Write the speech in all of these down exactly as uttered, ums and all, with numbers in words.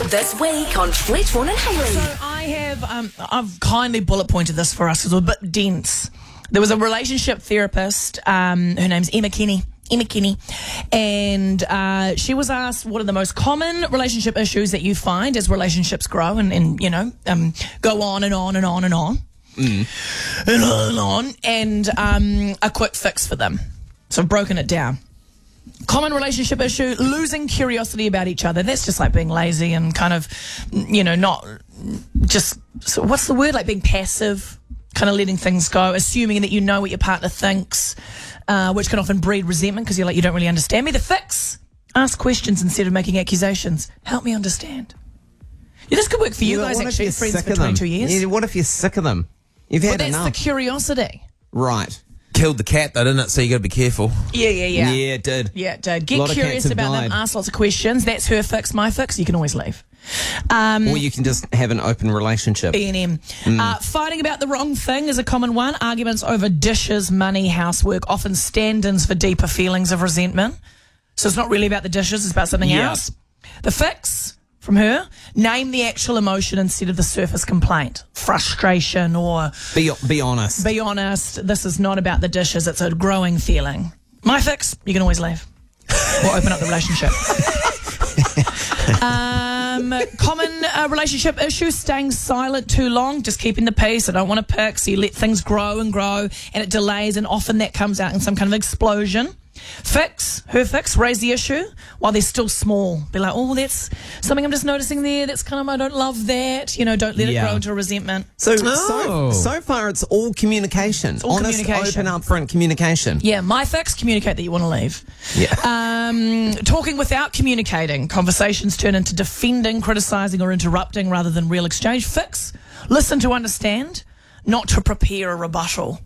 this week on Fletchborn and Hayley. So I have, um, I've kindly bullet pointed this for us because it was a bit dense. There was a relationship therapist, um, her name's Emma Kenny. Emma Kenny, and uh, she was asked what are the most common relationship issues that you find as relationships grow and, and you know, um, go on and on and on and on. Mm. And on and on, and um, a quick fix for them. So I've broken it down. Common relationship issue, losing curiosity about each other. That's just like being lazy and kind of, you know, not just, so what's the word, like being passive, kind of letting things go, assuming that you know what your partner thinks, uh, which can often breed resentment because you're like, you don't really understand me. The fix, ask questions instead of making accusations. Help me understand. Yeah, this could work for you Yeah, guys, what if actually, you're friends sick for of them? twenty-two years. Yeah, what if you're sick of them? You've But had that's enough. the curiosity. Right. Killed the cat, though, didn't it? So you got to be careful. Yeah, yeah, yeah. Yeah, it did. Yeah, it did. A Get lot of curious cats have about them, died. ask lots of questions. That's her fix, my fix. You can always leave. Um, Or you can just have an open relationship. E and M. Mm. Uh, fighting about the wrong thing is a common one. Arguments over dishes, money, housework, often stand-ins for deeper feelings of resentment. So it's not really about the dishes, it's about something Yeah. else. The fix from her, name the actual emotion instead of the surface complaint. Frustration or Be be honest. be honest, this is not about the dishes, it's a growing feeling. My fix, you can always leave. Or open up the relationship. Um, common uh, relationship issue, staying silent too long, just keeping the peace. I don't want to pick, so you let things grow and grow, and it delays, and often that comes out in some kind of explosion. Fix, her fix, raise the issue while they're still small. Be like, oh, that's something I'm just noticing there. That's kind of, I don't love that. You know, don't let Yeah. it grow into a resentment. So, Oh. so so far it's all communication. all honest, communication. open, upfront communication. Yeah, my fix, communicate that you want to leave. Yeah. Um, talking without communicating. Conversations turn into defending, criticising or interrupting rather than real exchange. Fix, listen to understand, not to prepare a rebuttal.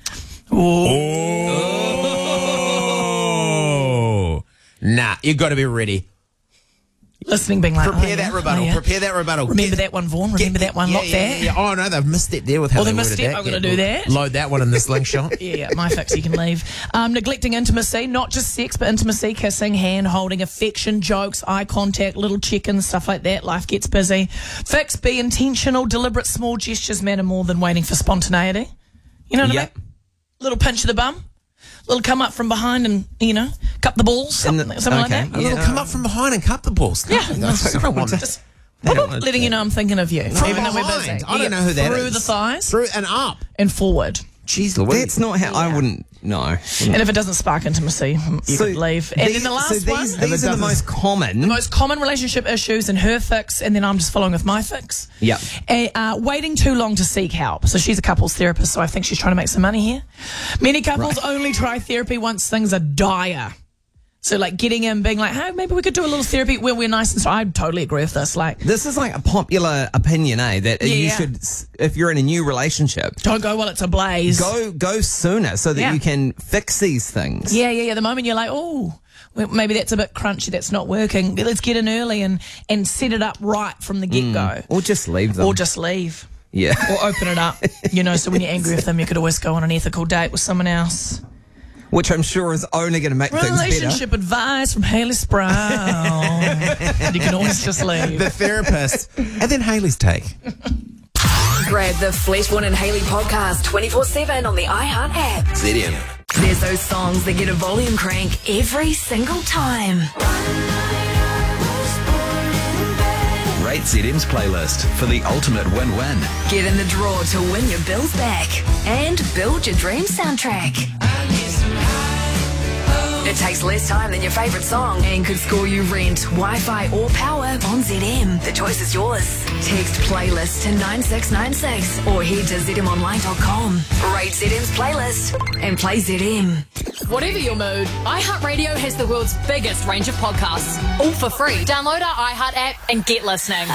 Oh. Nah, you got to be ready. Listening, being like, Prepare oh, that yeah, rebuttal. oh, yeah. Prepare that rebuttal. Remember Get- that one, Vaughan? Remember get- that one? yeah, Lock yeah, there. yeah, yeah. Oh, no, they've missed it there with how Oh, they they missed worded it. that. I'm gonna Yeah, do that. Load that one in the slingshot. Yeah, yeah, my fix, you can leave. Um, neglecting intimacy, not just sex, but intimacy, kissing, hand holding, affection, jokes, eye contact, little check-ins, stuff like that. Life gets busy. Fix, be intentional, deliberate, small gestures matter more than waiting for spontaneity. You know what Yep. I mean? Little pinch of the bum, little come up from behind and, you know, cup the balls, And something, the- something okay. like that. A little Yeah. come up from behind and cup the balls. No, Yeah, no, I don't want that. Just They don't boop, boop, want letting you know I'm thinking of you, From even though we're busy. behind. I don't Yeah, know who that through is. the thighs Through and up. and forward. Jeez Louise. That's not how I wouldn't know. And if it doesn't spark intimacy, you could leave. And these, then the last so these, one, these If it are the doesn't- most common. the most common relationship issues and her fix, and then I'm just following with my fix. Yep. Uh, uh, waiting too long to seek help. So she's a couples therapist, so I think she's trying to make some money here. Many couples only try therapy once things are dire. So like getting in, being like, hey, maybe we could do a little therapy where we're nice and so. I totally agree with this. Like, This is like a popular opinion, eh? That you Yeah. should, if you're in a new relationship, don't go while it's ablaze. go go sooner so that Yeah. you can fix these things. Yeah, yeah, yeah. The moment you're like, oh, well, maybe that's a bit crunchy, that's not working. Let's get in early and, and set it up right from the get-go. Or just leave them. Or just leave. yeah. Or open it up. You know, so when you're angry with them, you could always go on an ethical date with someone else. Which I'm sure is only going to make things better. Relationship advice from Hayley Sproul. And you can always just leave. The therapist. And then Hayley's take. Grab the Fletchborn and Hayley podcast twenty-four seven on the iHeart app. Z M. There's those songs that get a volume crank every single time. Rate Z M's playlist for the ultimate win-win. Get in the draw to win your bills back and build your dream soundtrack. It takes less time than your favourite song and could score you rent, Wi-Fi or power on Z M. The choice is yours. Text playlist to nine six nine six or head to z m online dot com. Rate Z M's playlist and play Z M. Whatever your mood, iHeartRadio has the world's biggest range of podcasts, all for free. Download our iHeart app and get listening.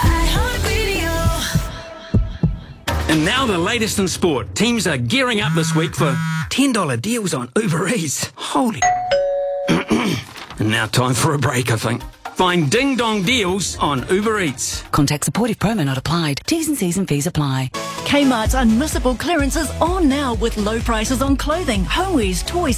And now the latest in sport. Teams are gearing up this week for ten dollar deals on Uber Eats. Holy... And now time for a break, I think. Find Ding Dong deals on Uber Eats. Contact supportive promo not applied. T's and C's and fees apply. Kmart's unmissable clearances on now with low prices on clothing, homewares, toys,